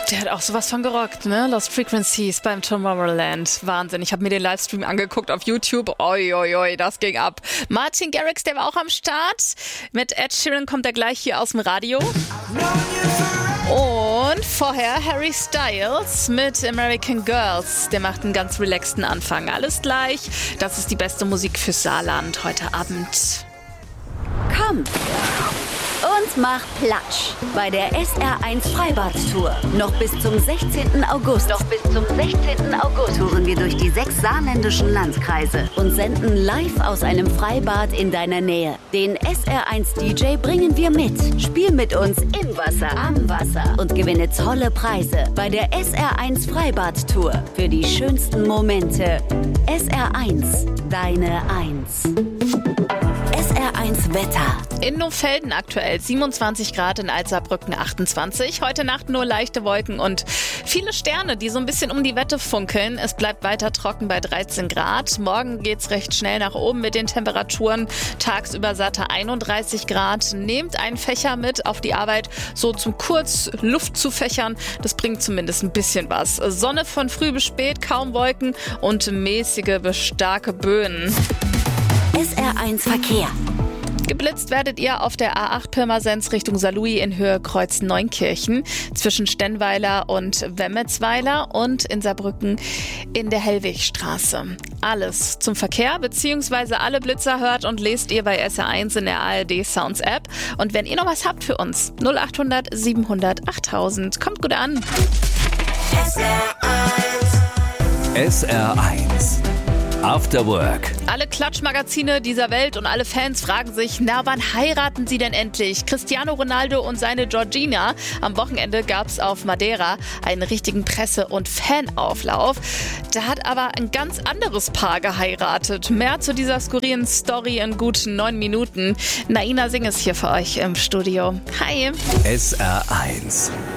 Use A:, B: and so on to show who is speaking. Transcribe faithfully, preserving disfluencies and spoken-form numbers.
A: Der hat auch sowas von gerockt, ne? Lost Frequencies beim Tomorrowland. Wahnsinn. Ich habe mir den Livestream angeguckt auf YouTube. Oi, oi, oi, das ging ab. Martin Garrix, der war auch am Start. Mit Ed Sheeran kommt er gleich hier aus dem Radio. Und vorher Harry Styles mit American Girls. Der macht einen ganz relaxten Anfang. Alles gleich. Das ist die beste Musik fürs Saarland heute Abend.
B: Komm und mach Platsch bei der S R eins Freibad-Tour. Noch bis zum sechzehnten August. Noch bis zum sechzehnten August touren wir durch die sechs saarländischen Landkreise und senden live aus einem Freibad in deiner Nähe. Den S R eins D J bringen wir mit. Spiel mit uns im Wasser, am Wasser und gewinne tolle Preise bei der S R eins Freibad-Tour. Für die schönsten Momente. S R eins, deine Eins. S R eins Wetter.
A: In Nohfelden aktuell siebenundzwanzig Grad, in Alserbrücken achtundzwanzig. Heute Nacht nur leichte Wolken und viele Sterne, die so ein bisschen um die Wette funkeln. Es bleibt weiter trocken bei dreizehn Grad. Morgen geht's recht schnell nach oben mit den Temperaturen. Tagsüber satte einunddreißig Grad. Nehmt einen Fächer mit auf die Arbeit, so zum kurz Luft zu fächern. Das bringt zumindest ein bisschen was. Sonne von früh bis spät, kaum Wolken und mäßige bis starke Böen.
B: S R eins Verkehr.
A: Geblitzt werdet ihr auf der A acht Pirmasens Richtung Saarlouis in Höhe Kreuz Neunkirchen, zwischen Stenweiler und Wemmetsweiler und in Saarbrücken in der Hellwigstraße. Alles zum Verkehr bzw. alle Blitzer hört und lest ihr bei S R eins in der A R D Sounds App. Und wenn ihr noch was habt für uns, null acht hundert siebenhundert achttausend, kommt gut an.
C: S R eins. S R eins. After Work.
A: Alle Klatschmagazine dieser Welt und alle Fans fragen sich, na, wann heiraten sie denn endlich? Cristiano Ronaldo und seine Georgina. Am Wochenende gab es auf Madeira einen richtigen Presse- und Fanauflauf. Da hat aber ein ganz anderes Paar geheiratet. Mehr zu dieser skurrilen Story in gut neun Minuten. Naina Singh ist hier für euch im Studio. Hi.
C: S R eins.